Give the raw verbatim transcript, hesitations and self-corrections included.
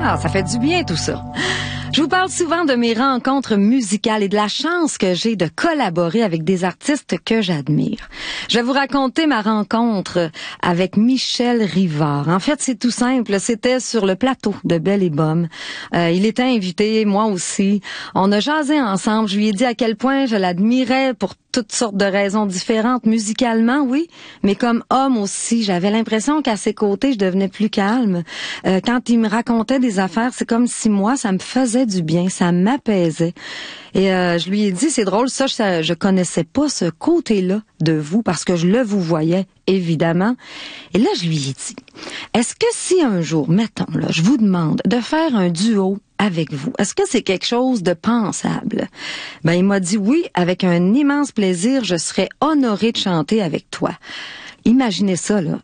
Ah, ça fait du bien tout ça. Je vous parle souvent de mes rencontres musicales et de la chance que j'ai de collaborer avec des artistes que j'admire. Je vais vous raconter ma rencontre avec Michel Rivard. En fait, c'est tout simple. C'était sur le plateau de Belle et Bomme. Euh, il était invité, moi aussi. On a jasé ensemble. Je lui ai dit à quel point je l'admirais pour toutes sortes de raisons différentes, musicalement, oui, mais comme homme aussi. J'avais l'impression qu'à ses côtés, je devenais plus calme. Euh, quand il me racontait des affaires, c'est comme si moi, ça me faisait du bien, ça m'apaisait. Et euh, je lui ai dit, c'est drôle, ça, je, je connaissais pas ce côté-là de vous, parce que je le vous voyais, évidemment. Et là, je lui ai dit, est-ce que si un jour, mettons, là, je vous demande de faire un duo avec vous, est-ce que c'est quelque chose de pensable? Ben, il m'a dit oui, avec un immense plaisir, je serais honorée de chanter avec toi. Imaginez ça, là.